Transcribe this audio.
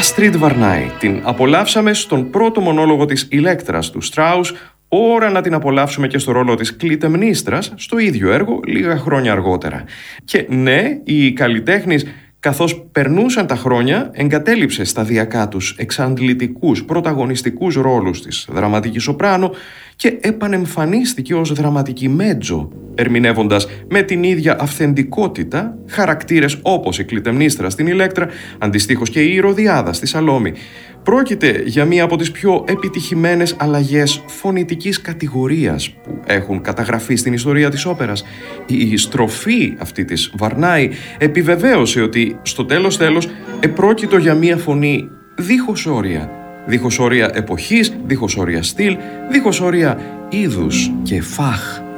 Αστρίντ Βαρνάη. Την απολαύσαμε στον πρώτο μονόλογο της Ηλέκτρας του Στράους. Ώρα να την απολαύσουμε και στο ρόλο της Κλητεμνίστρας στο ίδιο έργο λίγα χρόνια αργότερα. Και ναι, οι καλλιτέχνες, καθώς περνούσαν τα χρόνια, εγκατέλειψε σταδιακά τους εξαντλητικούς πρωταγωνιστικούς ρόλους της δραματική σοπράνο και επανεμφανίστηκε ως δραματική μέτζο, ερμηνεύοντας με την ίδια αυθεντικότητα χαρακτήρες όπως η Κλητεμνίστρα στην Ηλέκτρα, αντιστοίχως και η Ηρωδιάδα στη Σαλόμη. Πρόκειται για μία από τις πιο επιτυχημένες αλλαγές φωνητικής κατηγορίας που έχουν καταγραφεί στην ιστορία της όπερας. Η στροφή αυτή της Βαρνάη επιβεβαίωσε ότι στο τέλος επρόκειτο για μία φωνή δίχως όρια. Δίχως όρια εποχής, δίχως όρια στυλ, δίχως όρια είδους και φάχ.